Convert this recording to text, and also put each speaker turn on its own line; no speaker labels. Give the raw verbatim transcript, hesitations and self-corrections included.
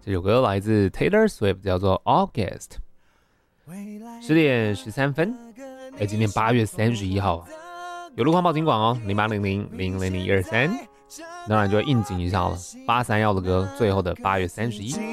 这首歌来自 Taylor Swift， 叫做 August。十点十三分，哎，今天八月三十一号，有路况报警广哦，零八零零零零零一二三，当然就要应景一下了。八三幺的歌，最后的八月三十一。